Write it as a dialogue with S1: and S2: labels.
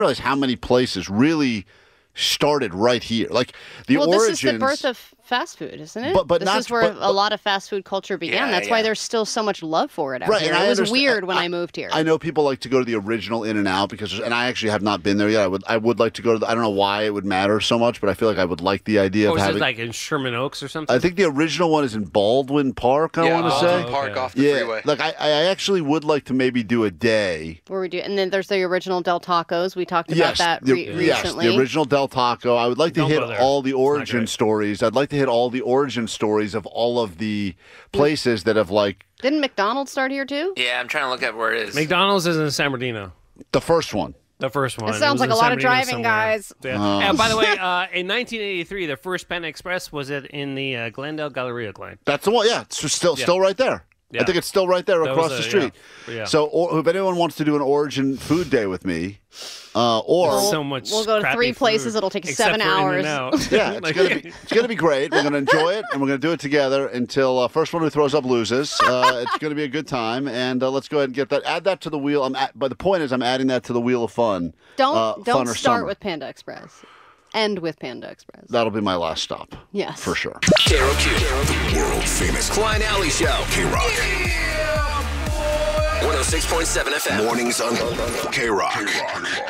S1: realize how many places really started right here. Like the origins.
S2: This is the birth of fast food, isn't it?
S1: But
S2: this is where a lot of fast food culture began. That's why there's still so much love for it out here. It was weird when I moved here.
S1: I know people like to go to the original In-N-Out and I actually have not been there yet. I would like to go to I don't know why it would matter so much, but I feel like I would like the idea of having.
S3: Is it like in Sherman Oaks or something?
S1: I think the original one is in Baldwin Park, I want to say.
S4: Baldwin Park off the freeway.
S1: Like I actually would like to maybe do a day.
S2: Where we do, and then there's the original Del Tacos. We talked about that recently.
S1: Yes, the original Del Taco. I would like to hit all the origin stories. I'd like to hit all the origin stories of all of the places that have like.
S2: Didn't McDonald's start here too?
S4: Yeah, I'm trying to look at where it is.
S3: McDonald's is in San Bernardino.
S1: The first one.
S3: The first one.
S2: It sounds like a lot of driving, guys.
S3: Yeah. And by the way, in 1983, the first Panda Express was in the Glendale Galleria line.
S1: That's the one. Yeah, it's still right there. Yeah. I think it's still right there across the street.
S3: Yeah.
S1: So if anyone wants to do an origin food day with me, or
S3: so much
S2: we'll go to 3 places. It'll take 7 hours.
S1: Yeah, it's gonna be great. We're gonna enjoy it, and we're gonna do it together until first one who throws up loses. It's gonna be a good time, and let's go ahead and get that. Add that to the wheel. But the point is, I'm adding that to the wheel of fun.
S2: Don't start with Panda Express. End with Panda Express.
S1: That'll be my last stop.
S2: Yes.
S1: For sure.
S5: KROQ, the world famous Klein Alley Show. K-Rock. Yeah, 106.7 FM. Mornings on K-Rock.